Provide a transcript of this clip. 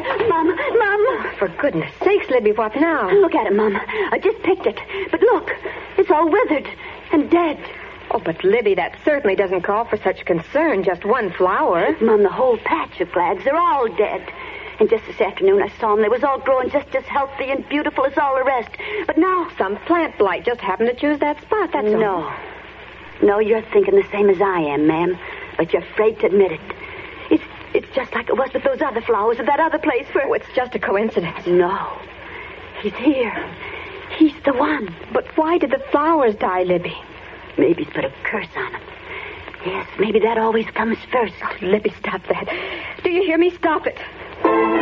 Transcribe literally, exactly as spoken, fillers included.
Mom, Mom. For goodness sakes, Libby, what now? Look at it, Mom. I just picked it. But look, it's all withered and dead. Oh, but Libby, that certainly doesn't call for such concern. Just one flower. Mom, the whole patch of flags, they're all dead. And just this afternoon I saw them. They was all growing just as healthy and beautiful as all the rest. But now... Some plant blight just happened to choose that spot, that's all. No. No, you're thinking the same as I am, ma'am. But you're afraid to admit it. It's it's just like it was with those other flowers at that other place where... Oh, it's just a coincidence. No. He's here. He's the one. But why did the flowers die, Libby? Maybe he's put a curse on them. Yes, maybe that always comes first. Oh, Libby, stop that. Do you hear me? Stop it.